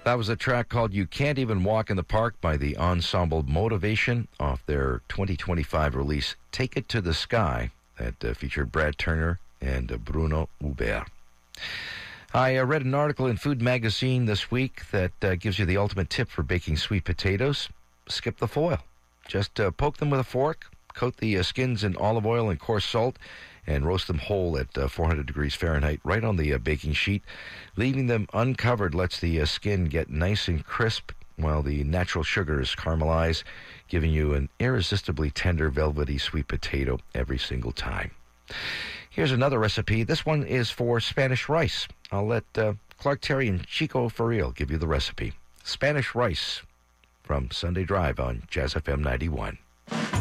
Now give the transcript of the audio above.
That was a track called You Can't Even Walk in the Park by the ensemble Motivation off their 2025 release Take It to the Sky that featured Brad Turner and Bruno Hubert. I read an article in Food Magazine this week that gives you the ultimate tip for baking sweet potatoes. Skip the foil. Just poke them with a fork, coat the skins in olive oil and coarse salt, and roast them whole at 400 degrees Fahrenheit right on the baking sheet. Leaving them uncovered lets the skin get nice and crisp while the natural sugars caramelize, giving you an irresistibly tender, velvety sweet potato every single time. Here's another recipe. This one is for Spanish rice. I'll let Clark Terry and Chico Farrell give you the recipe. Spanish rice from Sunday Drive on Jazz FM 91.